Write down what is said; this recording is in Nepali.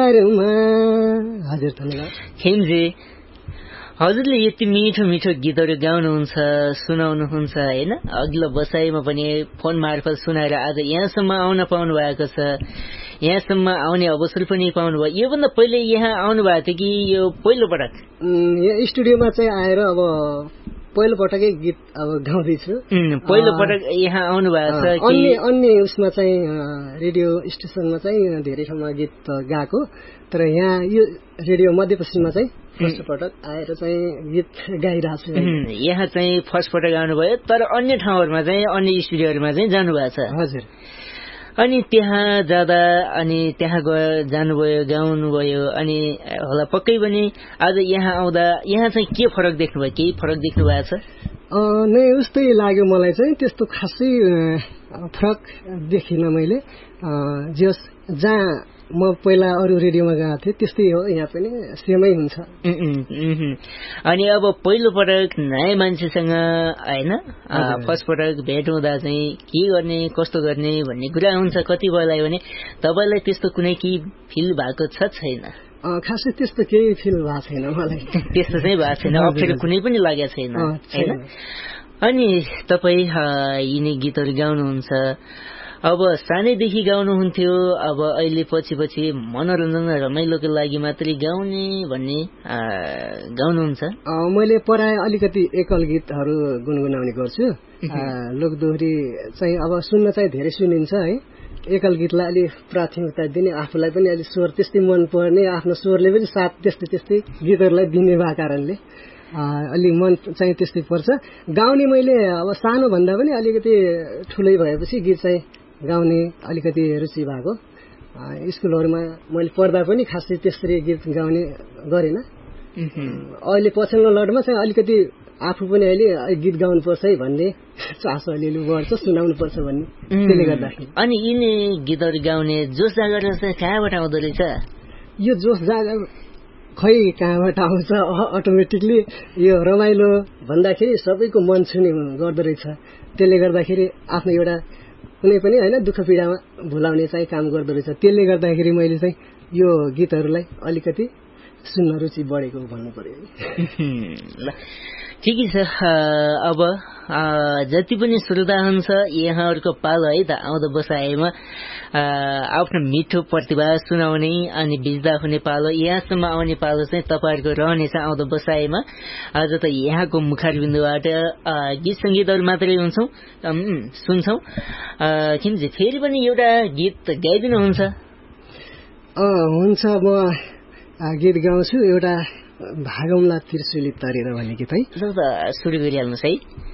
घरमा। हजुर धन्यवाद। खिमजी हजुरले यति मिठो मिठो गीतहरू गाउनुहुन्छ, सुनाउनुहुन्छ होइन, अघिल्लो बसाइमा पनि फोन मार्फत सुनाएर आज यहाँसम्म आउन पाउनु भएको छ, यहाँसम्म आउने अवसर पनि पाउनु भयो। योभन्दा पहिले यहाँ आउनु भएको थियो कि यो पहिलो पटक? यहाँ स्टुडियोमा चाहिँ आएर अब पहिलो पटकै गीत अब गाउँदैछु। पहिलो पटक यहाँ आउनु भएको छ कि? अन्य उसमा चाहिँ रेडियो स्टेसनमा चाहिँ धेरै ठाउँमा गीत गाएको, तर यहाँ यो रेडियो मध्यपश्चिममा चाहिँ फर्स्ट पटक आएर चाहिँ गीत गाइरहेको छु। यहाँ चाहिँ फर्स्ट पटक आउनुभयो, तर अन्य ठाउँहरूमा चाहिँ अन्य स्टुडियोहरूमा चाहिँ जानुभएको छ? हजुर। अनि त्यहाँ जाँदा अनि त्यहाँ जानुभयो, गाउनुभयो, अनि होला पक्कै पनि आज यहाँ आउँदा यहाँ चाहिँ के फरक देख्नुभयो? केही फरक देख्नु भएको छ? नै उस्तै लाग्यो मलाई चाहिँ, त्यस्तो खासै फरक देखिनँ मैले। जहाँ म पहिला अरू रेडियोमा गएको थिएँ त्यस्तै हो, यहाँ पनि सेमै हुन्छ। अनि अब पहिलो पटक नयाँ मान्छेसँग होइन फर्स्ट पटक भेट हुँदा चाहिँ के गर्ने कस्तो गर्ने भन्ने कुरा हुन्छ कतिपयलाई भने, तपाईँलाई त्यस्तो कुनै केही फिल भएको छ छैन? खासै त्यस्तो केही फिल भएको छैन मलाई। त्यस्तो चाहिँ भएको छैन, अप्ठ्यारो कुनै पनि लागेको छैन होइन? अनि तपाईँ यिनै गीतहरू गाउनुहुन्छ, अब सानैदेखि गाउनुहुन्थ्यो, अब अहिले पछि पछि मनोरञ्जन रमाइलोको लागि मात्रै गाउने भन्ने गाउनुहुन्छ? मैले प्राय अलिकति एकल गीतहरू गुनगुनाउने गर्छु। लोकदोहोरी चाहिँ अब सुन्न चाहिँ धेरै सुनिन्छ है, एकल गीतलाई अलि प्राथमिकता दिने, आफूलाई पनि अलि स्वर त्यस्तै मन पर्ने, आफ्नो स्वरले पनि साथ त्यस्तै गीतहरूलाई दिने भएको कारणले अलि मन चाहिँ त्यस्तै पर्छ। गाउने मैले अब सानो भन्दा पनि अलिकति ठुलै भएपछि गीत चाहिँ गाउने अलिकति रुचि भएको। स्कुलहरूमा मैले पढ्दा पनि खासै त्यसरी गीत गाउने गरेन। अहिले पछिल्लो लडमा चाहिँ अलिकति आफू पनि अहिले गीत गाउनुपर्छ है भन्ने चासो अलिअलि बढ्छ, सुनाउनुपर्छ भन्ने, त्यसले गर्दाखेरि। अनि यिनी गीतहरू गाउने जोस जागर चाहिँ कहाँबाट आउँदो रहेछ? यो जोस जागर खै कहाँबाट आउँछ, अटोमेटिकली यो रमाइलो भन्दाखेरि सबैको मन छुने गर्दो रहेछ। त्यसले गर्दाखेरि आफ्नो एउटा कुनै पनि होइन दुःख पीडामा भुलाउने चाहिँ काम गर्दो रहेछ। त्यसले गर्दाखेरि मैले चाहिँ यो गीतहरूलाई अलिकति सुन्न रुचि बढेको भन्नु पर्यो। ठिकै छ। अब जति पनि श्रोता हुन्छ यहाँहरूको पालो है त आउँदो बसाइमा आफ्नो मिठो प्रतिभा सुनाउने अनि बिज्दा हुने पालो, यहाँसम्म आउने पालो चाहिँ तपाईँहरूको रहनेछ आउँदो बसाइमा। आज त यहाँको मुखारबिन्दुबाट गीत सङ्गीतहरू मात्रै सुन्छौँ। किनकि फेरि पनि एउटा गीत गाइदिनुहुन्छ? हुन्छ, म गीत गाउँछु एउटा भागौँला त्रिशुली तरेर भन्ने गीत है। सुरु गरिहाल्नुहोस् है।